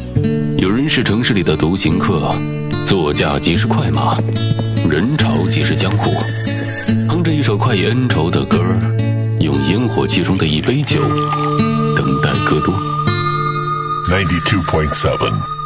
有人是城市里的独行客，座驾即是快马，人潮即是江湖。哼着一首快意恩仇的歌，用烟火气中的一杯酒，等待戈多。 92.7